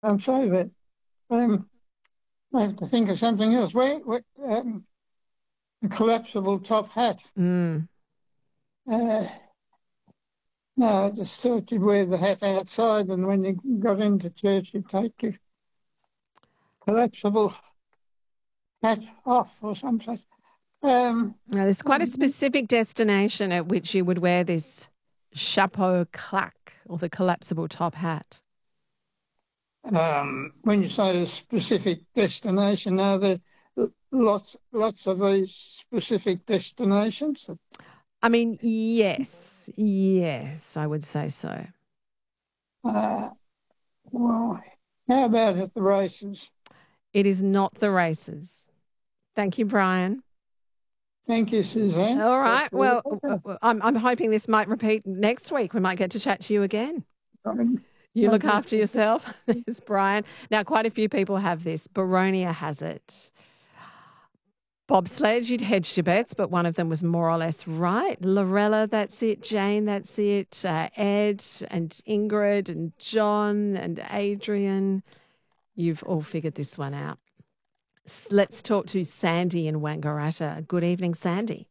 I'm sorry, but I have to think of something else. A collapsible top hat. Mm. Uh, no, I just thought you'd wear the hat outside, and when you got into church, you'd take your collapsible hat off or something. Now, there's quite a specific destination at which you would wear this chapeau claque or the collapsible top hat. When you say a specific destination, are there lots of these specific destinations? I mean, yes, I would say so. Uh, well, how about at the races? It is not the races. Thank you, Brian. Thank you, Suzanne. All right. Well, I'm hoping this might repeat next week. We might get to chat to you again. You look after yourself. There's Brian. Now, quite a few people have this. Baronia has it. Bobsledge, you'd hedged your bets, but one of them was more or less right. Lorella, that's it. Jane, that's it. Ed and Ingrid and John and Adrian. You've all figured this one out. Let's talk to Sandy in Wangaratta. Good evening, Sandy.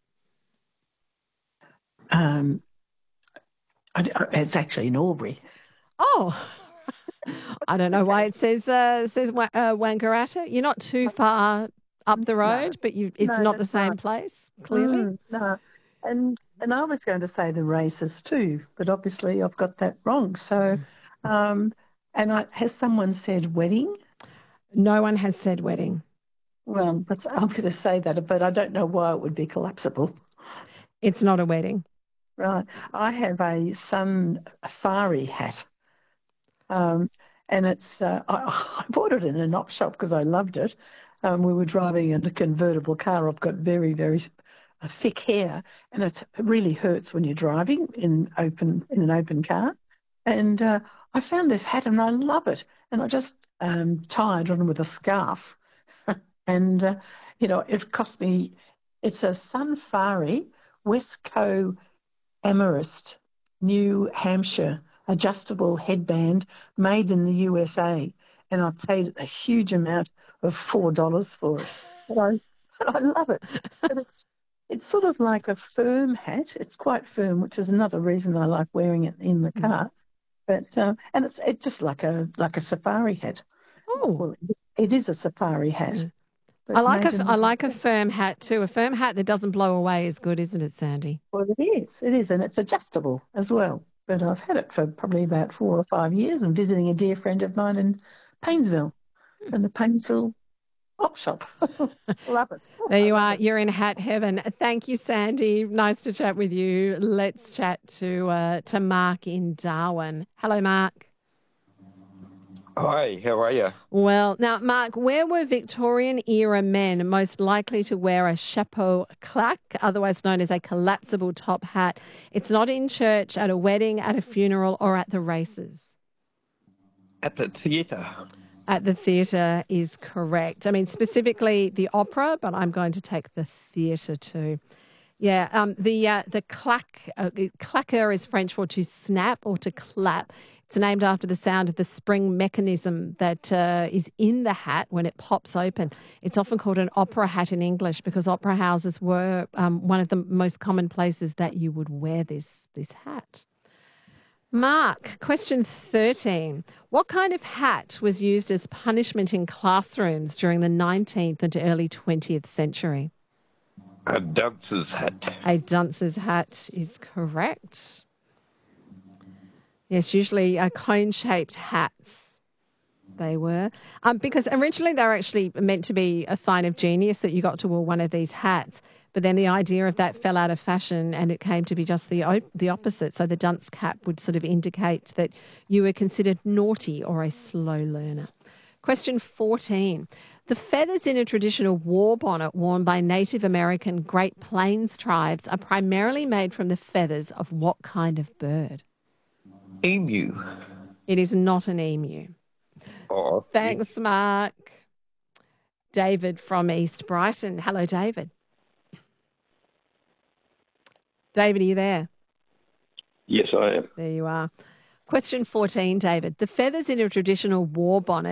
It's actually in Albury. Oh, I don't know why it says Wangaratta. You're not too far up the road, but it's not the same place, clearly. No, and I was going to say the races too, but obviously I've got that wrong. So, has someone said wedding? No one has said wedding. Well, I'm going to say that, but I don't know why it would be collapsible. It's not a wedding. Right. I have a safari hat. And it's I bought it in an op shop because I loved it. We were driving in a convertible car. I've got very, very thick hair, and it really hurts when you're driving in an open car. And I found this hat, and I love it. And I just tied on with a scarf, and it cost me. It's a Sunfari Westco Amherst, New Hampshire adjustable headband made in the USA, and I paid a huge amount of $4 for it. But I love it. But it's sort of like a firm hat. It's quite firm, which is another reason I like wearing it in the car. But and it's just like a safari hat. Oh, well, it is a safari hat. I like a firm hat too. A firm hat that doesn't blow away is good, isn't it, Sandy? Well, it is, and it's adjustable as well. But I've had it for probably about 4 or 5 years and visiting a dear friend of mine in Paynesville, in the Paynesville op shop. Love it. There you are. You're in hat heaven. Thank you, Sandy. Nice to chat with you. Let's chat to Mark in Darwin. Hello, Mark. Hi, how are you? Well, now, Mark, where were Victorian-era men most likely to wear a chapeau claque, otherwise known as a collapsible top hat? It's not in church, at a wedding, at a funeral, or at the races. At the theatre. At the theatre is correct. I mean, specifically the opera, but I'm going to take the theatre too. Yeah, the claque, claquer is French for to snap or to clap. It's named after the sound of the spring mechanism that is in the hat when it pops open. It's often called an opera hat in English because opera houses were one of the most common places that you would wear this hat. Mark, question 13. What kind of hat was used as punishment in classrooms during the 19th and early 20th century? A dunce's hat. A dunce's hat is correct. Yes, usually cone-shaped hats they were. Because originally they were actually meant to be a sign of genius that you got to wear one of these hats. But then the idea of that fell out of fashion and it came to be just the opposite. So the dunce cap would sort of indicate that you were considered naughty or a slow learner. Question 14. The feathers in a traditional war bonnet worn by Native American Great Plains tribes are primarily made from the feathers of what kind of bird? Emu. It is not an emu. Oh, Thanks, Mark. David from East Brighton. Hello, David. David, are you there? Yes, I am. There you are. Question 14, David. The feathers in a traditional war bonnet